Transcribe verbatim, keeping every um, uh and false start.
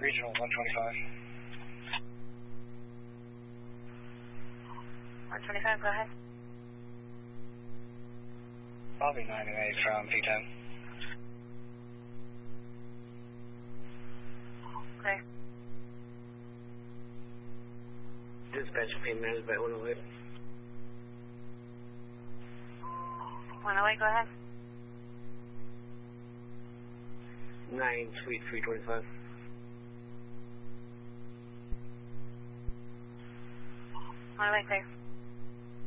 Regional one twenty-five. one twenty-five, go ahead. Lobby nine oh eight from P ten. Okay. Dispatch being managed by one oh eight. one oh eight, go ahead. nine, Suite three twenty-five. one oh eight, clear.